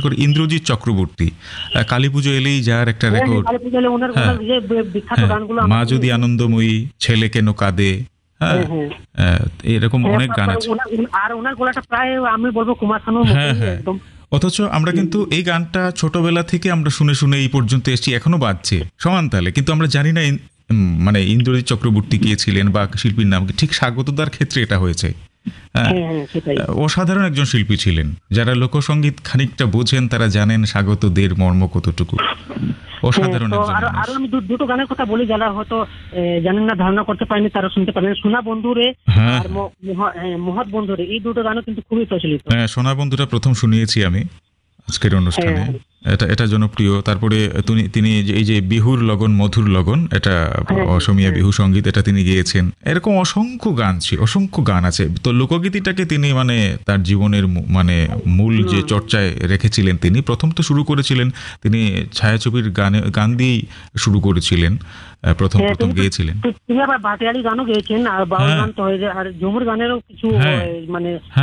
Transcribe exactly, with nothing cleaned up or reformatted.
করে ইন্দ্রজিৎ চক্রবর্তী, কালী পুজো এলেই যার একটা রেকর্ড, মা যদি আনন্দময়ী, ছেলে কেন কাঁদে, হ্যাঁ এরকম অনেক গান আছে। আর ওনার গলাটা প্রায় আমি বলবো কুমার শানুর মতোই একদম। অথচ আমরা কিন্তু এই গানটা ছোটবেলা থেকে আমরা শুনে শুনে এই পর্যন্ত এসেছি, এখনো বাজছে সমান তালে, কিন্তু আমরা জানি না মানে ইন্দ্রজিৎ চক্রবর্তী কে ছিলেন বা শিল্পীর নাম কি। ঠিক স্বাগতদার ক্ষেত্রে এটা হয়েছে। অসাধারণ একজন শিল্পী ছিলেন। যারা লোকসঙ্গীত খানিকটা বোঝেন তারা জানেন স্বাগত দের মর্ম কতটুকু। অসাধারণ একজন মানুষ। আর আমি দুটো গানের কথা বলি, যারা হয়তো জানেন না, ধারণা করতে পারেনি, তারা শুনতে পারেন। সোনা বন্ধুরে আর মহৎ বন্ধুরে, এই দুটো গানও কিন্তু খুবই প্রচলিত। হ্যাঁ, সোনা বন্ধুরা প্রথম শুনিয়েছি আমি আজকের অনুষ্ঠানে, এটা এটা জনপ্রিয়। তারপরে তিনি তিনি এই যে বিহুর লগন মধুর লগন, এটা অসমীয়া বিহু সঙ্গীত, এটা তিনি গেয়েছেন। এরকম অসংখ্য গান ছিল, অসংখ্য গান আছে। তো লোকগীতিটাকে তিনি মানে তার জীবনের মানে মূল যে চর্চায় রেখেছিলেন। তিনি প্রথম তো শুরু করেছিলেন, তিনি ছায়াছবির গানে গান দিয়েই শুরু করেছিলেন, প্রথম প্রথম গেয়েছিলেন। তিনি আবার ভাটিয়ালি গানও গেয়েছেন, আর বাউল গান তো, আর ঝুমুর গানেরও কিছু মানে